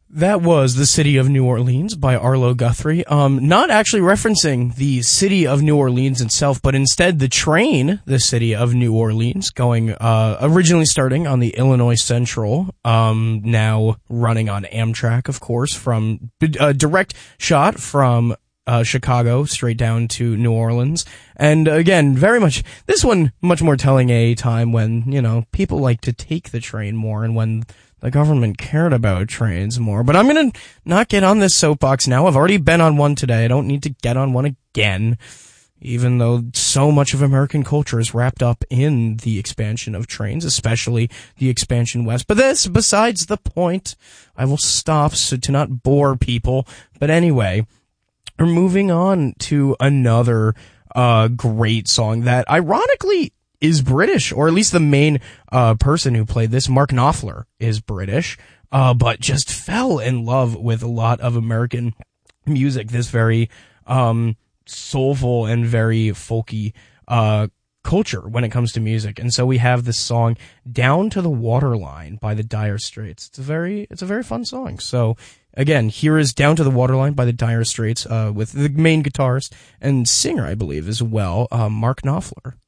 That was The City of New Orleans by Arlo Guthrie. Not actually referencing the city of New Orleans itself, but instead the train, The City of New Orleans, going, originally starting on the Illinois Central, now running on Amtrak, of course, from, a direct shot from, Chicago straight down to New Orleans. And again, very much, this one much more telling a time when, people like to take the train more and when the government cared about trains more. But I'm gonna not get on this soapbox now. I've already been on one today. I don't need to get on one again, even though so much of American culture is wrapped up in the expansion of trains, especially the expansion west. But this, besides the point, I will stop so to not bore people. But anyway, we're moving on to another great song that ironically is British, or at least the main person who played this, Mark Knopfler, is British, but just fell in love with a lot of American music, this very soulful and very folky culture when it comes to music. And so we have this song Down to the Waterline by the Dire Straits. It's a very fun song. So again, here is Down to the Waterline by the Dire Straits with the main guitarist and singer, I believe, as well, Mark Knopfler.